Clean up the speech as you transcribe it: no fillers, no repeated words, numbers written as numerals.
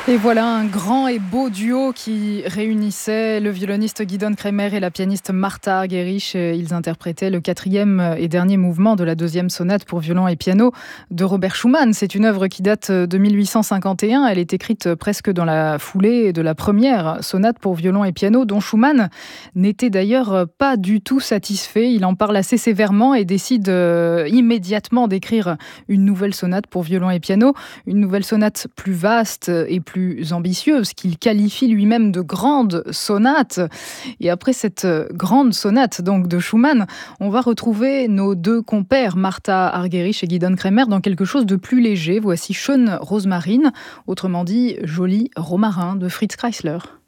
Et voilà un grand et beau duo qui réunissait le violoniste Gidon Kremer et la pianiste Martha Argerich. Ils interprétaient le 4e et dernier mouvement de la 2e sonate pour violon et piano de Robert Schumann. C'est une œuvre qui date de 1851. Elle est écrite presque dans la foulée de la première sonate pour violon et piano, dont Schumann n'était d'ailleurs pas du tout satisfait. Il en parle assez sévèrement et décide immédiatement d'écrire une nouvelle sonate pour violon et piano, une nouvelle sonate plus vaste et plus ambitieuse, qu'il qualifie lui-même de grande sonate. Et après cette grande sonate donc de Schumann, on va retrouver nos deux compères, Martha Argerich et Gidon Kremer, dans quelque chose de plus léger. Voici Schöne Rosmarin, autrement dit Joli romarin de Fritz Kreisler.